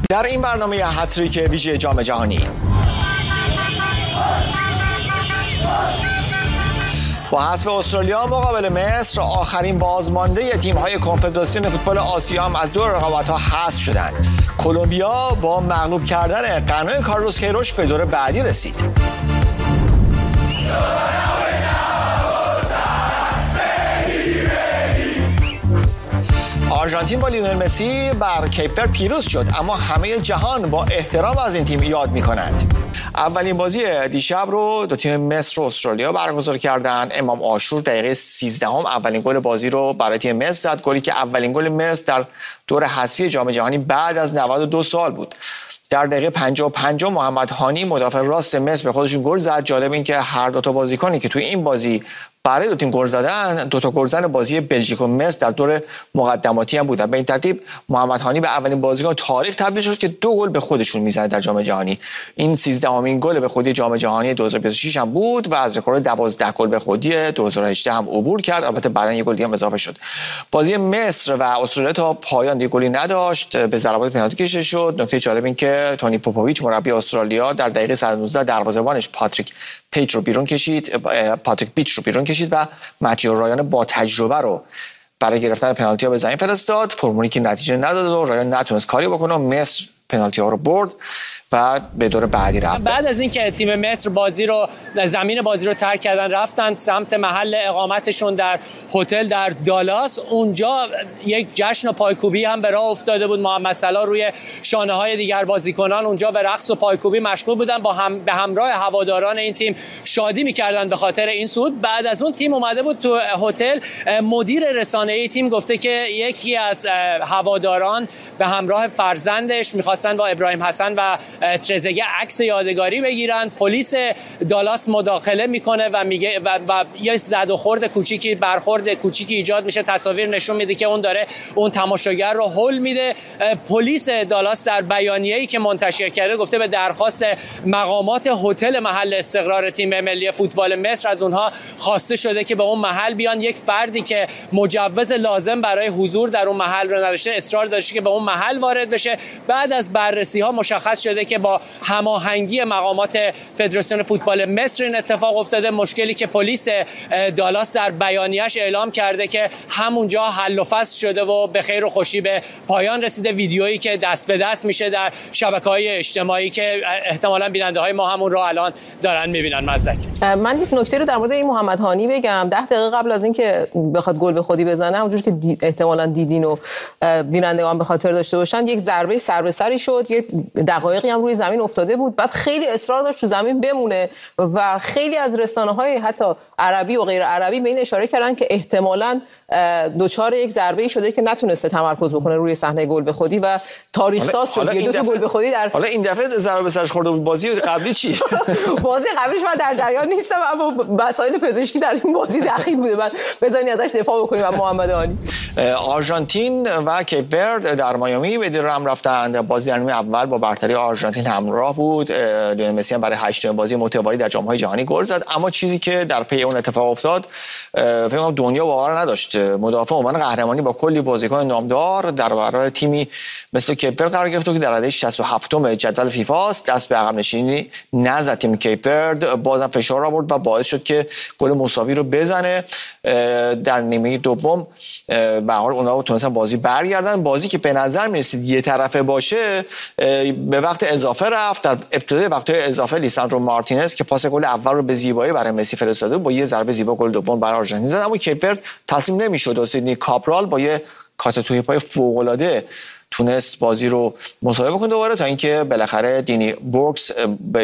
در این برنامه هتریک ویژه جام جهانی با حذف استرالیا مقابل مصر، آخرین بازمانده تیم‌های کنفدراسیون فوتبال آسیا هم از دور رقابت‌ها حذف شدند. کلمبیا با مغلوب کردن قنای کارلوس کیروش به دور بعدی رسید. آرژانتین با لیونل مسی بر کیپ ورد پیروز شد، اما همه جهان با احترام از این تیم یاد می‌کنند. اولین بازی دیشب رو دو تیم مصر و استرالیا برگزار کردند. امام عاشور دقیقه 13 اولین گل بازی رو برای تیم مصر زد، گلی که اولین گل مصر در دور حذفی جام جهانی بعد از 92 سال بود. در دقیقه 55 محمد هانی مدافع راست مصر به خودشون گل زد. جالب این که هر دو تا بازیکنی که توی این بازی برای دو تیم گل زدن، دو تا گلزن بازی بلژیک و مصر در دور مقدماتی هم بودن. به این ترتیب محمد هانی به اولین بازیکن تاریخ تبدیل شد که 2 گل به خودشون میزنه در جام جهانی. این 13مین گل به خودی جام جهانی 2026 هم بود و از رکورد 12 گل به خودی 2018 هم عبور کرد. البته بعداً یک گل دیگه هم اضافه شد. بازی مصر و استرالیا تا پایان دیگه گلی نداشت، به ضربات پنالتی کشیده شد. نکته جالب این که تونی پوپوویچ مربی استرالیا در دقیقه 119 دروازه‌بانش پاتریک پیچ رو بیرون کشید و ماتیو رایان با تجربه رو برای گرفتن پنالتی ها به زمین فرستاد. فرمولی که نتیجه نداد و رایان نتونست کاری بکنه. مصر پنالتی ها رو برد و به دور بعدی رفت. بعد از اینکه تیم مصر زمین بازی رو ترک کردن، رفتن سمت محل اقامتشون در هتل در دالاس. اونجا یک جشن و پایکوبی هم به راه افتاده بود. محمد صلاح روی شانه‌های دیگر بازیکنان اونجا به رقص و پایکوبی مشغول بودن، به همراه هواداران این تیم شادی می‌کردن به خاطر این صعود. بعد از اون تیم اومده بود تو هتل. مدیر رسانه‌ای تیم گفته که یکی از هواداران به همراه فرزندش می‌خواستن با ابراهیم حسن و ترزگه عکس یادگاری بگیرن. پلیس دالاس مداخله میکنه و میگه و یه زد و خورد کوچیکی، برخورد کوچیکی ایجاد میشه. تصاویر نشون میده که اون داره اون تماشاگر رو هول میده. پلیس دالاس در بیانیه‌ای که منتشر کرده گفته به درخواست مقامات هتل محل استقرار تیم ملی فوتبال مصر از اونها خواسته شده که به اون محل بیان. یک فردی که مجوز لازم برای حضور در اون محل رو نداشته اصرار داشته که به اون محل وارد بشه. بعد از بررسی‌ها مشخص شده که با هماهنگی مقامات فدراسیون فوتبال مصر این اتفاق افتاده. مشکلی که پلیس دالاس در بیانیه‌اش اعلام کرده که همونجا حل و فصل شده و به خیر و خوشی به پایان رسیده. ویدیویی که دست به دست میشه در شبکه‌های اجتماعی که احتمالاً بیننده‌های ما همون رو الان دارن می‌بینن. مزدک، من یک نکته رو در مورد این محمد هانی بگم. 10 دقیقه قبل از اینکه بخواد گل به خودی بزنه، همونجوری که احتمالاً دیدین و بینندگان به خاطر داشته باشن، یک ضربه سر به سری شد. یک دقایقی هم روی زمین افتاده بود، بعد خیلی اصرار داشت تو زمین بمونه و خیلی از رسانه‌های حتی عربی و غیر عربی به این اشاره کردن که احتمالاً دوچار یک ضربه‌ای شده که نتونسته تمرکز بکنه روی صحنه گل به خودی و تاریخ ساز شد. یه دو تا گل به خودی در حالا این دفعه ضربه به سرش خورده بود. بازی قبلی چی؟ بازی قبلیش من در جریان نیستم، اما مسائل پزشکی در این بازی دخیل بوده. بعد بزنید ازش دفاع بکنیم. و محمد هانی آرژانتین و کیپ ورد در میامی به دیر هم رفتند. بازی در نیمه اول با برتری آرژانتین همراه بود. لیونل مسی هم برای 8مین بازی متوالی در جام‌های جهانی گل زد. اما چیزی که در پی اون اتفاق افتاد، فکر کنم دنیا باور نداشت. مدافع عنوان قهرمانی با کلی بازیکن نامدار در برابر تیمی مثل کیپ ورد قرار گرفت که در رده 67م جدول فیفا است. دست به عقب نشینی نزد تیم کیپ ورد، بازم فشار آورد و باعث شد که گل مساوی رو بزنه. در نیمه دوم به هر حال اونها تونستن بازی برگردن. بازی که به نظر می‌رسید یه طرفه باشه، به وقت اضافه رفت. در ابتدای وقت اضافه لیساندرو مارتینز که پاس گل اول رو به زیبایی برای مسی فرستاده، با یه ضربه زیبا گل دوم برای آرژانتین زد. اما کیپ ورد تسلیم نمی‌شد و سیدنی کاپرال با یه کات توی پای فوق‌العاده تونست بازی رو مساوی بکنه دوباره، تا اینکه بالاخره دینی بورگس به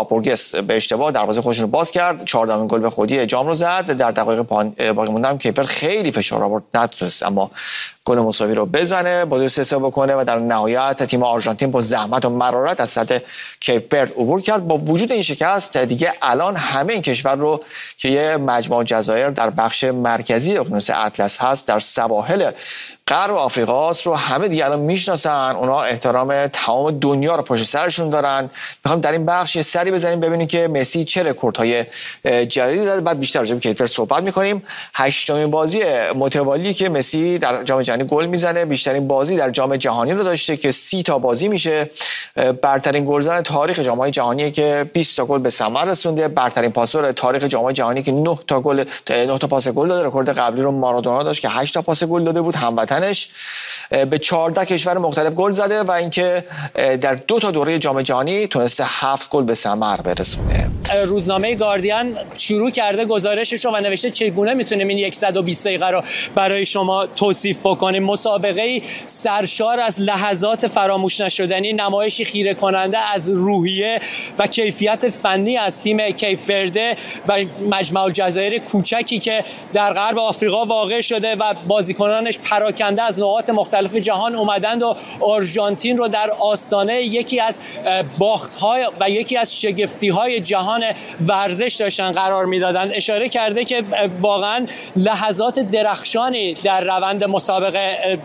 اشتباه دروازه خودش رو باز کرد. 14مین گل به خودی جام رو زد. در دقایق باقی مونده کیپر خیلی فشار آورد، نتونست اما گل مساوی رو بزنه، با 2-3 بکنه و در نهایت تیم آرژانتین با زحمت و مرارت از سطح کیپ ورد عبور کرد. با وجود این شکست دیگه الان همه این کشور رو که یه مجموعه جزایر در بخش مرکزی اقیانوس اطلس هست، در سواحل غرب آفریقا است، رو همه دیگه الان میشناسن، اونا احترام تمام دنیا رو پشت سرشون دارن. میخوام در این بخش یه سری بزنیم ببینیم که مسی چه رکوردهای جدیدی زده، بعد بیشتر راجع به کیت ورد صحبت میکنیم. 8مین بازی متوالی که مسی در جام جهانی گل میزنه، بیشترین بازی در جام جهانی رو داشته که 30 تا بازی میشه. برترین گلزن تاریخ جام‌های جهانی که 20 تا گل به ثمر رسونده. برترین پاسور تاریخ جام‌های جهانی که 9 تا پاس گل داده. رکورد قبلی رو مارادونا داشت که 8 تا پاس گل داده بود، هموطنش. به 14 کشور مختلف گل زده و اینکه در 2 تا دوره جام جهانی تونسته 7 گل به ثمر برسونه. روزنامه گاردین شروع کرده گزارشش رو و نوشته چگونه میتونیم این 120 دقیقه رو برای شما توصیف بکنیم. مسابقه سرشار از لحظات فراموش نشدنی، نمایشی خیره کننده از روحیه و کیفیت فنی از تیم کیپ ورده و مجمع الجزایر کوچکی که در غرب آفریقا واقع شده و بازیکنانش پراکنده از نقاط مختلف جهان اومدند و آرژانتین رو در آستانه یکی از باخت‌های و یکی از شگفتی‌های جهان ورزش داشتن قرار میدادن. اشاره کرده که واقعا لحظات درخشانی در روند مسابقه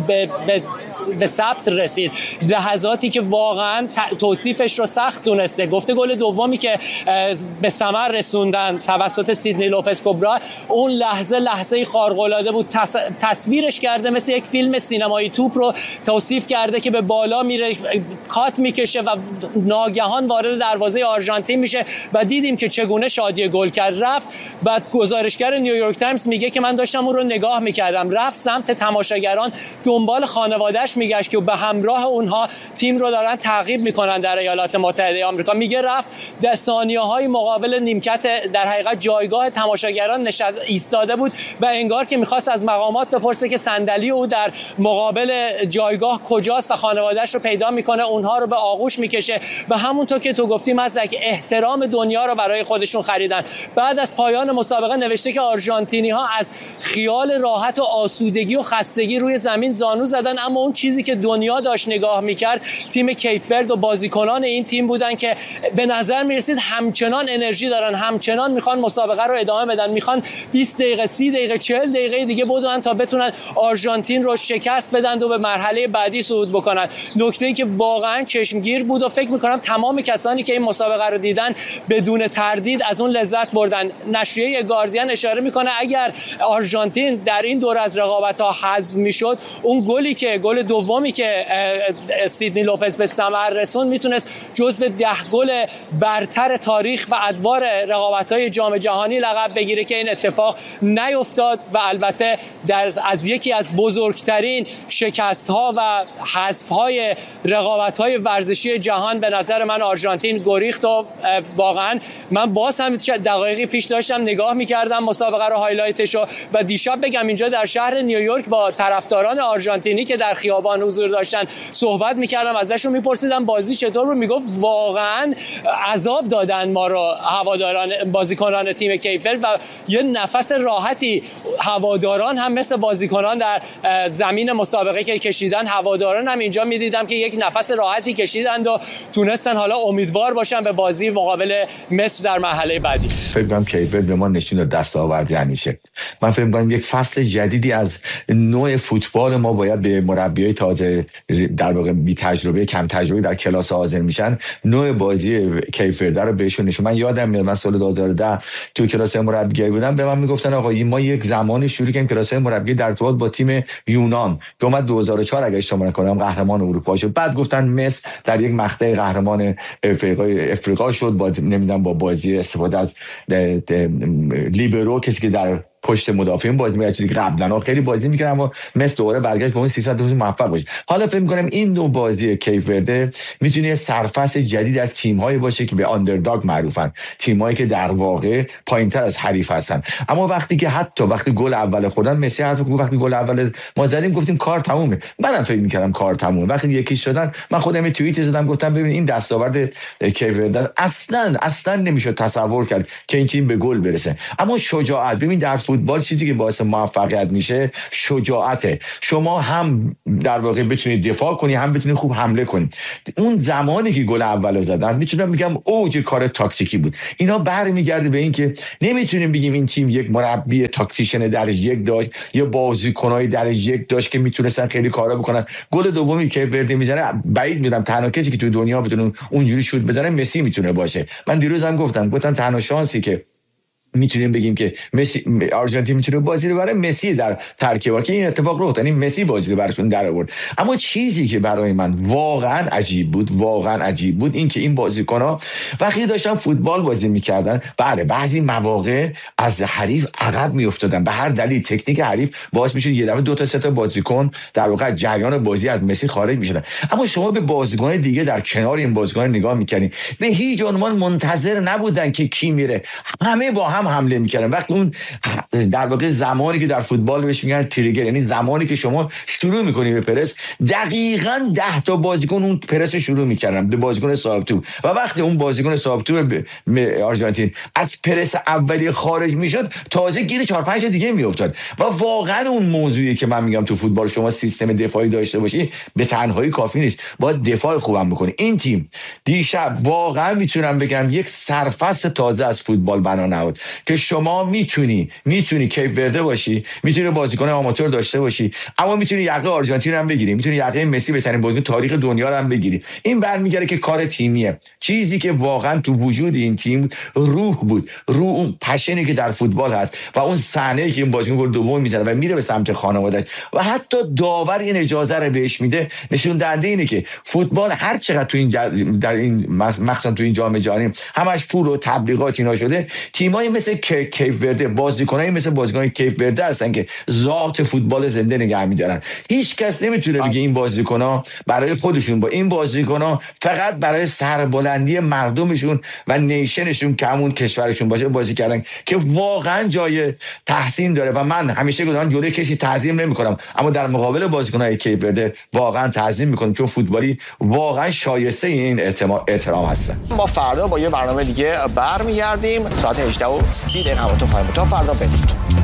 به ثبت رسید، لحظاتی که واقعا توصیفش رو سخت دونسته. گفته گل دومی که به ثمر رسوندن توسط سیدنی لوپز کوبرا، اون لحظه خارق‌العاده بود. تصویرش کرده مثل یک فیلم سینمایی، توپ رو توصیف کرده که به بالا میره، کات میکشه و ناگهان وارد دروازه آرژانتین میشه و دیدیم که چگونه شادی گل کرد. رفت بعد گزارشگر نیویورک تایمز میگه که من داشتم اون رو نگاه میکردم، رفت سمت تماشاگران، دنبال خانواده‌اش میگشت که به همراه اونها تیم رو دارن تعقیب میکنن در ایالات متحده آمریکا. میگه رفت در ثانیه‌های مقابل نیمکت در حقیقت جایگاه تماشاگران ایستاده بود و انگار که میخواست از مقامات بپرسه که صندلی او در مقابل جایگاه کجاست و خانواده‌اش رو پیدا میکنه، اونها رو به آغوش میکشه و همونطور که تو گفتی مزدک احترام دنیا رو برای خودشون خریدن. بعد از پایان مسابقه نوشته که آرژانتینی‌ها از خیال راحت و آسودگی و خستگی روی زمین زانو زدن، اما اون چیزی که دنیا داشت نگاه میکرد تیم کیپ ورد و بازیکنان این تیم بودن که به نظر میرسید همچنان انرژی دارن، همچنان میخوان مسابقه رو ادامه بدن، میخوان 20 دقیقه 30 دقیقه 40 دقیقه دیگه بدون تا بتونن آرژانتین رو شکست بدن و به مرحله بعدی صعود بکنن. نکته‌ای که واقعا چشمگیر بود و فکر میکنم تمام کسانی که این مسابقه رو دیدن بدون تردید از اون لذت بردن. نشریه گاردین اشاره میکنه اگر آرژانتین در این دور از رقابت‌ها حذف میشد، اون گل دومی که سیدنی لوپز به ثمر رسون میتونست جزو 10 گل برتر تاریخ و ادوار رقابت‌های جام جهانی لقب بگیره که این اتفاق نیفتاد و البته از یکی از بزرگترین شکست‌ها و حذف‌های رقابت‌های ورزشی جهان به نظر من آرژانتین گریخت و واقعا من باز هم دقایقی پیش داشتم نگاه می‌کردم مسابقه رو، هایلایتشو، و دیشب بگم اینجا در شهر نیویورک با طرفداران آرژانتینی که در خیابان حضور داشتن صحبت می‌کردم، ازشون می‌پرسیدم بازی چطور بود، میگفت واقعا عذاب دادن ما رو هواداران بازیکنان تیم کیپ ورد و یه نفس راحتی هواداران هم مثل بازیکنان در زمین مسابقه که کشیدن، هواداران هم اینجا می‌دیدم که یک نفس راحتی کشیدند و تونستن حالا امیدوار باشن به بازی مقابل مصر در مرحله بعدی. فکر کنم کیپ ورد به ما نشون داد دستاورد یعنی چه. من فکر می‌کنم یک فصل جدیدی از نوع فوتبال ما باید به مربیای تازه در واقع بی تجربه کم تجربه در کلاس حاضر میشن نوع بازی کیپ ورد رو بهشون نشون. من یادم میاد من سال 2010 تو کلاس مربیگری بودم، به من میگفتن آقا ما یک زمانی شروع کردیم کلاس مربیگری در ارتباط با تیم یونان که اومد 2004 اگه اشتباه نکنم قهرمان اروپا شد، بعد گفتن مصر در یک مقطع قهرمان افریقا شد با نمیدونم با بازی استفاده از لیبرو، کسی که در پشت مدافعین بازی می‌کرد، چیزی که قبلا خیلی بازی می‌کرد اما مثل دوباره برگشت به اون 300 روز موفق باشه. حالا فکر می‌کنم این نوع بازی کیپ ورد میتونه سرفصل جدید از تیم‌هایی باشه که به آندرداگ معروفن، تیم‌هایی که در واقع پایین‌تر از حریف هستن، اما وقتی گل اول خوردن، مسی حرف گفت وقتی گل اول ما زدیم گفتیم کار تمومه. منم فکر می‌کردم کار تمومه. وقتی یکی شدن من خودم یه توییت زدم گفتم ببین این دستاورد کیپ ورد اصلا نمیشه تصور کرد که این تیم به گل برسه. اما شجاعت، ببین در فوتبال چیزی که باعث موفقیت میشه شجاعته. شما هم در واقع بتونید دفاع کنی، هم بتونید خوب حمله کنی. اون زمانی که گل اولو زدن میتونم بگم اوج کار تاکتیکی بود. اینا برمیگرده به این که نمیتونیم بگیم این تیم یک مربی تاکتیشن درجه یک داشت یا بازیکنای درجه یک داشت که میتونستن خیلی کارا بکنن. گل دومی که برده میزنه بعید میدونم تنها کسی که تو دنیا بتونه اونجوری شوت بزنه مسی میتونه باشه. من دیروز هم گفتم تنها شانسی که میتونیم بگیم که مسی آرژانتین میتونه بازی رو برای مسی در ترکیب که این اتفاق رخ داد، یعنی مسی بازی رو براشون در آورد. اما چیزی که برای من واقعا عجیب بود این که این بازیکن‌ها وقتی داشتن فوتبال بازی میکردن بله بعضی مواقع از حریف عقب میافتادن، به هر دلیل تکنیک حریف باعث میشد یه دفعه 2 تا 3 تا بازیکن در واقع جریان بازی از مسی خارج میشدن. اما شما به بازیکن دیگه در کنار این بازیکن نگاه میکنید، به هیچ عنوان منتظر نبودن که کی میره، همه با هم حمله میکردن. وقتی اون در واقع زمانی که در فوتبال بهش میگن تریگر، یعنی زمانی که شما شروع میکنی به پرس، دقیقاً 10 تا بازیکن اون پرس شروع میکردن به بازیکن صاحب توپ و وقتی اون بازیکن صاحب توپ آرژانتین از پرس اولی خارج میشد تازه گیر 4 5 دیگه میافتاد. و واقعا اون موضوعی که من میگم تو فوتبال شما سیستم دفاعی داشته باشی به تنهایی کافی نیست، باید دفاع خوبم بکنی. این تیم دیشب واقعا میتونم بگم یک سرفصل تازه از فوتبال بنا نهاد که شما میتونی کیپ ورده باشی، میتونی بازیکن آماتور داشته باشی، اما میتونی یقه آرژانتین هم بگیری، میتونی یقه مسی بهترین بازیکن تاریخ دنیا رو هم بگیری. این برمیگره که کار تیمیه. چیزی که واقعا تو وجود این تیم روح بود، روح اون پشنی که در فوتبال هست و اون صحنه‌ای که این بازیکن گل دوم میزنه و میره به سمت خانواده‌اش و حتی داور این اجازه رو بهش میده، نشون دهنده اینه که فوتبال هر چقدر تو این در این مخصوصا تو این جام جهانی همش پول و تبلیغات اینا شده، تیمای مثل کیپ ورده، بازیکنایی مثل بازیکن کیپ ورده هستن که ذات فوتبال زنده نگه می‌دارن. هیچ کس نمیتونه بگه این بازیکن‌ها برای خودشون، با این بازیکن‌ها فقط برای سربلندی مردمشون و نیشنشون که همون کشورشون باشه بازی کردن، که واقعا جای تحسین داره. و من همیشه گفتم جلوی کسی تعظیم نمی‌کنم، اما در مقابل بازیکن‌های کیپ ورده واقعا تعظیم می‌کنم، چون فوتبالی واقعا شایسته این احترام هستن. ما فردا با یه برنامه دیگه برمیگردیم ساعت 18:30 همتون خواهیم بود. تا فردا بدرود.